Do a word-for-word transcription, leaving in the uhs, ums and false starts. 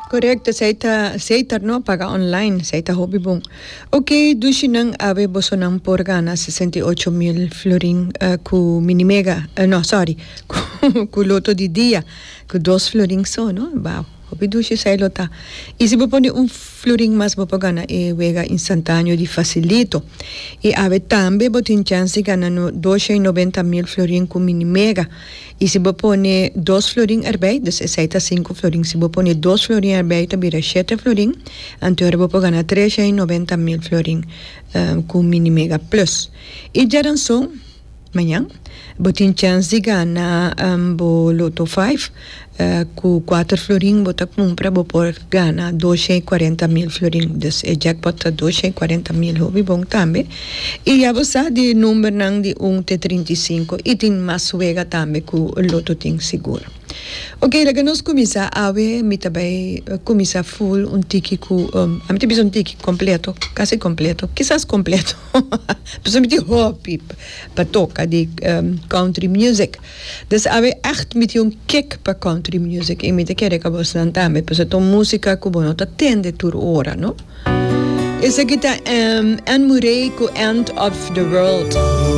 Correcto, seita seita no paga online, seita hobby bom. Ok, dushi nang ave bosonang por gana sesenta y ocho mil florin uh, ku minimega, uh, no sorry, ku, ku loto di dia, ku dos florin so, no? Wow. Hobby dushi sai lota. E se pone un florin mas bopo gana e wega instantâneo di facilito. E ave tambe botin chance gana no duecento e noventa mil florin ku minimega. E se pone dos florin erbij, dus é seita cinco florin, se pone dos florin erbij, dan bira sete florin, anterior bopo gana trezentos e noventa mil florin um, ku minimega plus. E já dan so, manhã, botin chance de gana um, bo loto cinco, uh, ku quatro florin, bota compra, bo por gana duecento e quarenta mil florin, dus é jackpot duecento e quarenta mil, hobby bom também. E já você de número nang de um te trinta e cinco, e tem mais wega também ku loto ting seguro. Ok, laga nós começar a ver, me também começar full um tiki ku, um, a mim tem um tiki completo, quase completo, quizás completo, mas a mim tem hobby para tocar de um, country music. Dus a ver echt met um kick para country music, e me te quer que você não também, pois a tua música ku bono ta tende tur ora, no? Essa aqui tá um, Anne Murray ku End of the World.